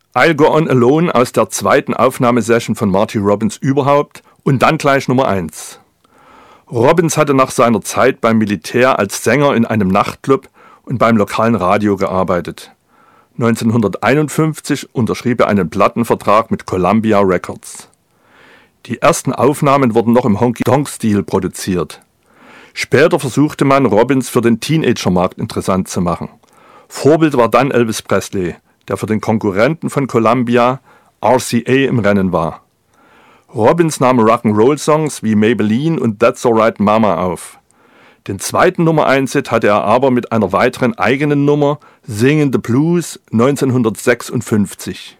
I'll Go On Alone aus der zweiten Aufnahmesession von Marty Robbins überhaupt und dann gleich Nummer 1. Robbins hatte nach seiner Zeit beim Militär als Sänger in einem Nachtclub und beim lokalen Radio gearbeitet. 1951 unterschrieb er einen Plattenvertrag mit Columbia Records. Die ersten Aufnahmen wurden noch im Honky-Tonk-Stil produziert. Später versuchte man, Robbins für den Teenager-Markt interessant zu machen. Vorbild war dann Elvis Presley, der für den Konkurrenten von Columbia, RCA, im Rennen war. Robbins nahm Rock'n'Roll-Songs wie Maybelline und That's Alright Mama auf. Den zweiten Nummer-1-Hit hatte er aber mit einer weiteren eigenen Nummer, Singin' the Blues, 1956.